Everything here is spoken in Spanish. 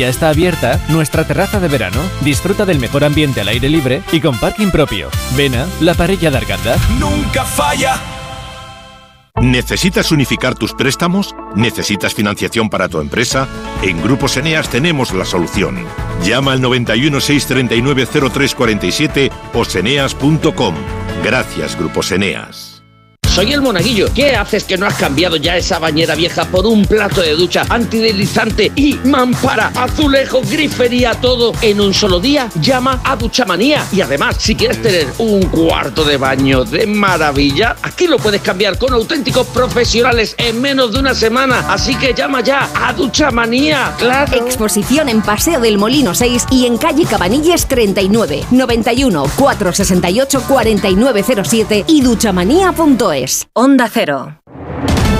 Ya está abierta nuestra terraza de verano. Disfruta del mejor ambiente al aire libre y con parking propio. Vena, la parella d'Arganda. Nunca falla. ¿Necesitas unificar tus préstamos? ¿Necesitas financiación para tu empresa? En Grupos Eneas tenemos la solución. Llama al 91 639 0347 o seneas.com. Gracias, Grupos Eneas. Soy el Monaguillo. ¿Qué haces que no has cambiado ya esa bañera vieja por un plato de ducha antideslizante y mampara, azulejo, grifería, todo en un solo día? Llama a Duchamanía. Y además, si quieres tener un cuarto de baño de maravilla, aquí lo puedes cambiar con auténticos profesionales en menos de una semana. Así que llama ya a Duchamanía. ¡Claro! Exposición en Paseo del Molino 6 y en calle Cabanilles 39, 91 468 4907 y duchamanía.es. Onda Cero.